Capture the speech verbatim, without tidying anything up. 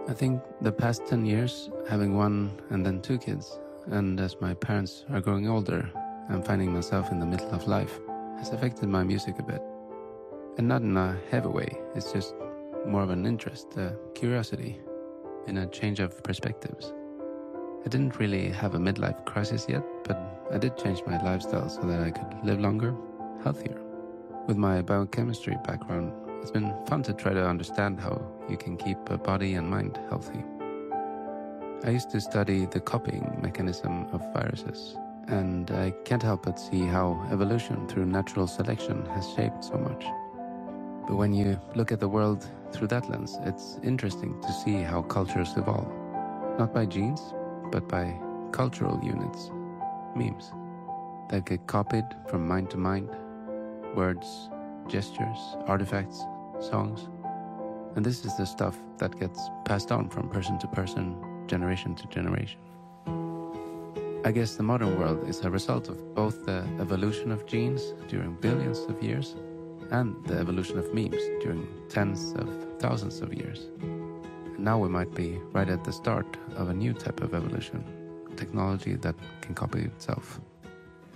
I think the past ten years, having one and then two kids, and as my parents are growing older, I'm finding myself in the middle of life, has affected my music a bit. And not in a heavy way, it's just more of an interest, a curiosity, in a change of perspectives. I didn't really have a midlife crisis yet, but I did change my lifestyle so that I could live longer, healthier. With my biochemistry background, it's been fun to try to understand how you can keep a body and mind healthy. I used to study the copying mechanism of viruses, and I can't help but see how evolution through natural selection has shaped so much. But when you look at the world through that lens, it's interesting to see how cultures evolve, not by genes, but by cultural units, memes, that get copied from mind to mind, words, gestures, artifacts, songs. And this is the stuff that gets passed on from person to person, generation to generation. I guess the modern world is a result of both the evolution of genes during billions of years and the evolution of memes during tens of thousands of years. And now we might be right at the start of a new type of evolution, technology that can copy itself.